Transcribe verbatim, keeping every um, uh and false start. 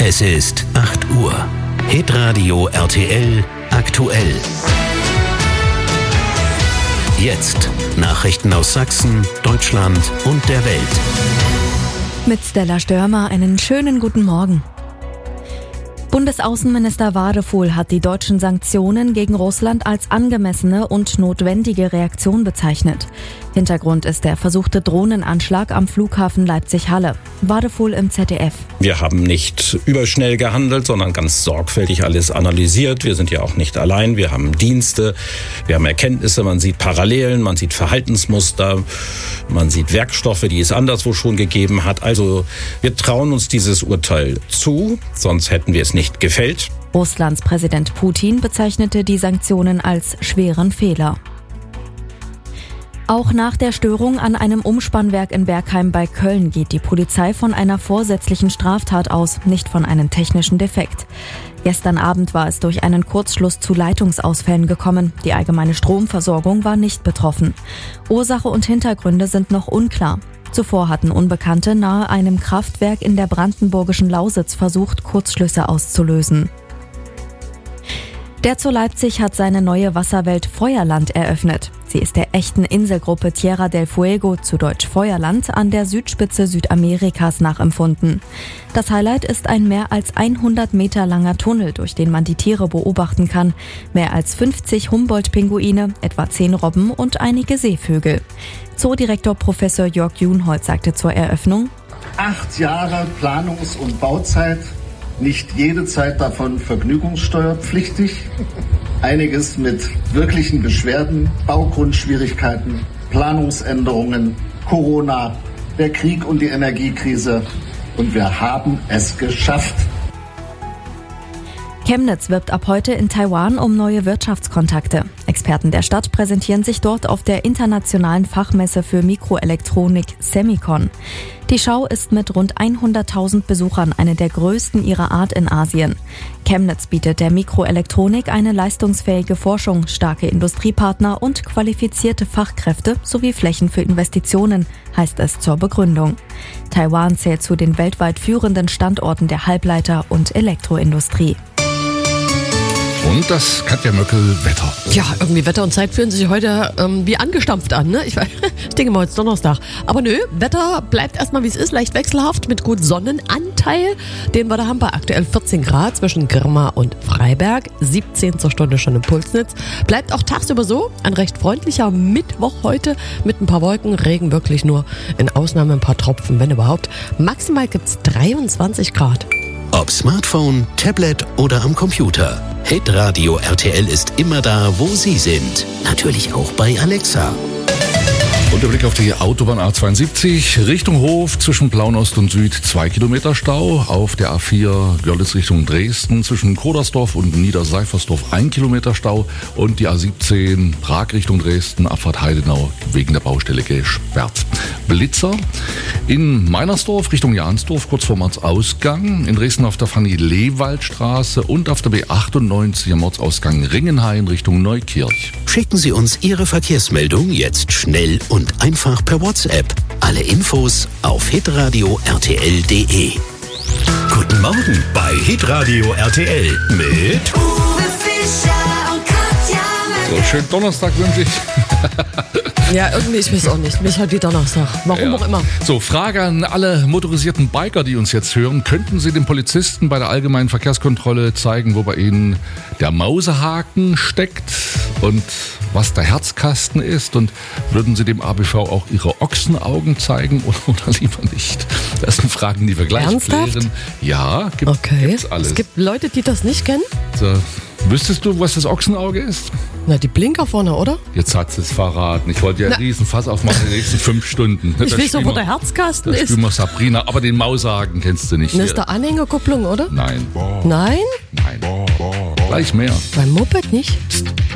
Es ist acht Uhr. Hitradio R T L aktuell. Jetzt Nachrichten aus Sachsen, Deutschland und der Welt. Mit Stella Störmer einen schönen guten Morgen. Bundesaußenminister Wadefuhl hat die deutschen Sanktionen gegen Russland als angemessene und notwendige Reaktion bezeichnet. Hintergrund ist der versuchte Drohnenanschlag am Flughafen Leipzig-Halle. Wadefuhl im Z D F. Wir haben nicht überschnell gehandelt, sondern ganz sorgfältig alles analysiert. Wir sind ja auch nicht allein. Wir haben Dienste, wir haben Erkenntnisse, man sieht Parallelen, man sieht Verhaltensmuster, man sieht Werkstoffe, die es anderswo schon gegeben hat. Also wir trauen uns dieses Urteil zu, sonst hätten wir es nicht gefällt. Russlands Präsident Putin bezeichnete die Sanktionen als schweren Fehler. Auch nach der Störung an einem Umspannwerk in Bergheim bei Köln geht die Polizei von einer vorsätzlichen Straftat aus, nicht von einem technischen Defekt. Gestern Abend war es durch einen Kurzschluss zu Leitungsausfällen gekommen. Die allgemeine Stromversorgung war nicht betroffen. Ursache und Hintergründe sind noch unklar. Zuvor hatten Unbekannte nahe einem Kraftwerk in der brandenburgischen Lausitz versucht, Kurzschlüsse auszulösen. Der Zoo Leipzig hat seine neue Wasserwelt Feuerland eröffnet. Sie ist der echten Inselgruppe Tierra del Fuego, zu Deutsch Feuerland, an der Südspitze Südamerikas nachempfunden. Das Highlight ist ein mehr als hundert Meter langer Tunnel, durch den man die Tiere beobachten kann. Mehr als fünfzig Humboldt-Pinguine, etwa zehn Robben und einige Seevögel. Zoodirektor Professor Jörg Junhold sagte zur Eröffnung: Acht Jahre Planungs- und Bauzeit. Nicht jede Zeit davon vergnügungssteuerpflichtig. Einiges mit wirklichen Beschwerden, Baugrundschwierigkeiten, Planungsänderungen, Corona, der Krieg und die Energiekrise. Und wir haben es geschafft. Chemnitz wirbt ab heute in Taiwan um neue Wirtschaftskontakte. Experten der Stadt präsentieren sich dort auf der internationalen Fachmesse für Mikroelektronik Semicon. Die Schau ist mit rund hunderttausend Besuchern eine der größten ihrer Art in Asien. Chemnitz bietet der Mikroelektronik eine leistungsfähige Forschung, starke Industriepartner und qualifizierte Fachkräfte sowie Flächen für Investitionen, heißt es zur Begründung. Taiwan zählt zu den weltweit führenden Standorten der Halbleiter- und Elektroindustrie. Und das Katja Möckel, Wetter. Ja, irgendwie Wetter und Zeit fühlen sich heute ähm, wie angestampft an, ne? Ich, ich denke mal, heute ist Donnerstag. Aber nö, Wetter bleibt erstmal wie es ist, leicht wechselhaft mit gut Sonnenanteil. Den wir da haben bei aktuell vierzehn Grad zwischen Girma und Freiberg, siebzehn zur Stunde schon im Pulsnitz. Bleibt auch tagsüber so, ein recht freundlicher Mittwoch heute mit ein paar Wolken, Regen wirklich nur in Ausnahme ein paar Tropfen, wenn überhaupt. Maximal gibt's dreiundzwanzig Grad. Ob Smartphone, Tablet oder am Computer. Hitradio R T L ist immer da, wo Sie sind. Natürlich auch bei Alexa. Und der Blick auf die Autobahn A zweiundsiebzig, Richtung Hof, zwischen Plaunost und Süd, zwei Kilometer Stau. Auf der A vier Görlitz Richtung Dresden, zwischen Kodersdorf und Niederseifersdorf, ein Kilometer Stau. Und die A siebzehn Prag Richtung Dresden, Abfahrt Heidenau, wegen der Baustelle gesperrt. Blitzer in Meinersdorf Richtung Jansdorf, kurz vor Ortsausgang. In Dresden auf der Fanny-Lewald-Straße und auf der B achtundneunzig am Ortsausgang Ringenhain Richtung Neukirch. Schicken Sie uns Ihre Verkehrsmeldung jetzt schnell und einfach per WhatsApp. Alle Infos auf hitradio R T L punkt de. Guten Morgen bei Hitradio R T L mit Uwe Fischer und Katja Möckel. So, schönen Donnerstag wünsche ich. Ja, irgendwie, ich weiß auch nicht. Mich halt wie Donnerstag. Warum Ja. auch immer. So, Frage an alle motorisierten Biker, die uns jetzt hören. Könnten Sie den Polizisten bei der allgemeinen Verkehrskontrolle zeigen, wo bei Ihnen der Mausehaken steckt und was der Herzkasten ist? Und würden Sie dem A B V auch Ihre Ochsenaugen zeigen oder, oder lieber nicht? Das sind Fragen, die wir gleich Ernsthaft? klären. Ja, gibt, Okay. gibt's alles. Es gibt Leute, die das nicht kennen. So, wüsstest du, was das Ochsenauge ist? Na, die Blinker vorne, oder? Jetzt hat sie es verraten. Ich wollte ja einen Na. riesen Fass aufmachen in den nächsten fünf Stunden. Ich weiß doch, wo der Herzkasten Das ist. spielen wir Sabrina, aber den Maushaken kennst du nicht. Das ist der Anhängerkupplung, oder? Nein, Nein? nein. Gleich mehr. Beim Moped nicht? Psst.